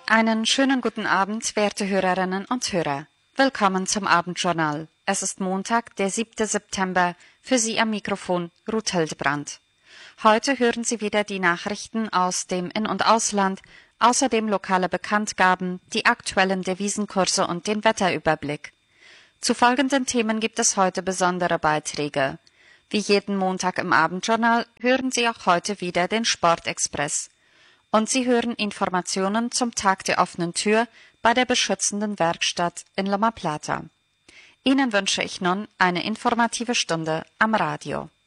Einen schönen guten Abend, werte Hörerinnen und Hörer. Willkommen zum Abendjournal. Es ist Montag, der 7. September. Für Sie am Mikrofon Ruth Hildebrand. Heute hören Sie wieder die Nachrichten aus dem In- und Ausland, außerdem lokale Bekanntgaben, die aktuellen Devisenkurse und den Wetterüberblick. Zu folgenden Themen gibt es heute besondere Beiträge. Wie jeden Montag im Abendjournal hören Sie auch heute wieder den Sportexpress. Und Sie hören Informationen zum Tag der offenen Tür bei der beschützenden Werkstatt in Loma Plata. Ihnen wünsche ich nun eine informative Stunde am Radio.